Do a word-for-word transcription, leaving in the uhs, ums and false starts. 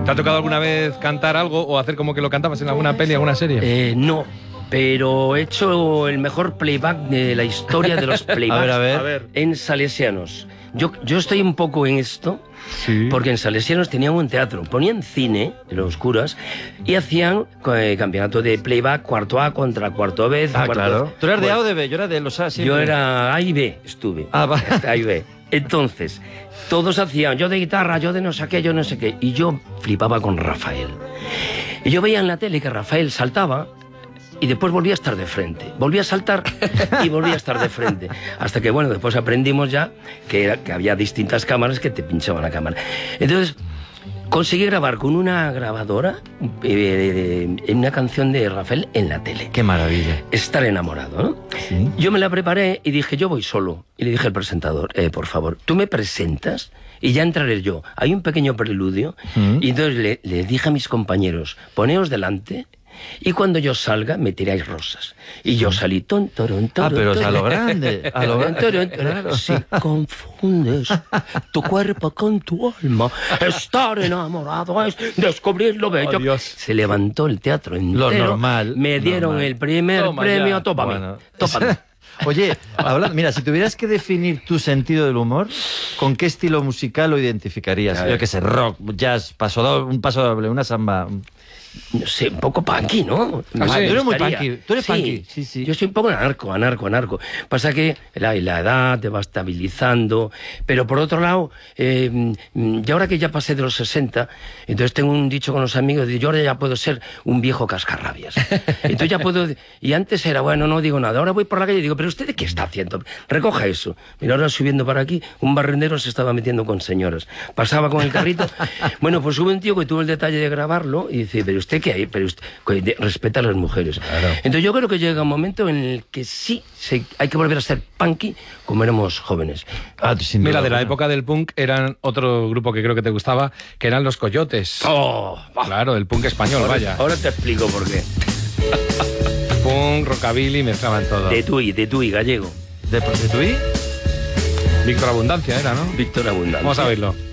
¿Te ha tocado alguna vez cantar algo o hacer como que lo cantabas en alguna peli, alguna serie? Eh, no, pero he hecho el mejor playback de la historia de los playbacks A ver, a ver. A ver. en Salesianos. Yo, yo estoy un poco en esto, Sí. porque en Salesianos tenían un teatro, ponían cine en los curas y hacían eh, campeonato de playback, cuarto A contra cuarto B. Ah, cuarto claro. C. Tú eras de A Bueno, o de B, yo era de los A siempre. yo era A y B, estuve. Ah, va. A y B. Entonces, todos hacían, yo de guitarra, yo de no sé qué, yo no sé qué. Y yo flipaba con Rafael. Y yo veía en la tele que Rafael saltaba y después volvía a estar de frente. Volvía a saltar y volvía a estar de frente. Hasta que, bueno, después aprendimos ya que, era, que había distintas cámaras que te pinchaban la cámara. Entonces, conseguí grabar con una grabadora eh, en una canción de Rafael en la tele. Qué maravilla. Estar enamorado, ¿no? Sí. Yo me la preparé y dije, yo voy solo. Y le dije al presentador, eh, por favor, tú me presentas y ya entraré yo. Hay un pequeño preludio. Mm. Y entonces le, le dije a mis compañeros, poneos delante y cuando yo salga me tiráis rosas. Y yo salí ton, torón, Ah, torón, pero es a torón. lo grande. A lo Torón, torón, grande. torón. Claro. Si confundes tu cuerpo con tu alma, estar enamorado es descubrir lo bello. Oh, Dios. Se levantó el teatro entero. Lo normal, Me dieron normal. el primer Toma premio. ya. Tópame. Bueno. Tópame. Oye, hablando, mira, si tuvieras que definir tu sentido del humor, ¿con qué estilo musical lo identificarías? A ver. Yo qué sé, rock, jazz, paso doble, un paso doble, una samba. No sé, un poco punky, ¿no? Ah, sí. Me Tú eres muy gustaría. punky, tú eres Sí, punky, sí, sí. Yo soy un poco anarco, anarco, anarco. Pasa que la, la edad te va estabilizando, pero por otro lado, eh, mm, y ahora que ya pasé de los sesenta, entonces tengo un dicho con los amigos, de, yo ahora ya puedo ser un viejo cascarrabias. Entonces ya puedo, y antes era, bueno, no digo nada, ahora voy por la calle y digo, pero ¿usted qué está haciendo? Recoja eso. Mira, ahora subiendo para aquí, un barrendero se estaba metiendo con señoras. Pasaba con el carrito. Bueno, pues hubo un tío que tuvo el detalle de grabarlo y dice, pero ¿usted qué hay? Pero usted, de- respeta a las mujeres. Entonces yo creo que llega un momento en el que sí se, hay que volver a ser punky como éramos jóvenes. Ah, sin Mira, duda de la alguna. época del punk eran otro grupo que creo que te gustaba, que eran los Coyotes. ¡Oh! Claro, el punk español, Ahora, vaya. ahora te explico por qué. Punk, rockabilly, mezclaban todo. De Tui, de Tui, gallego. ¿De prostituir? Víctor Abundancia era, ¿no? Víctor Abundancia. Vamos a verlo.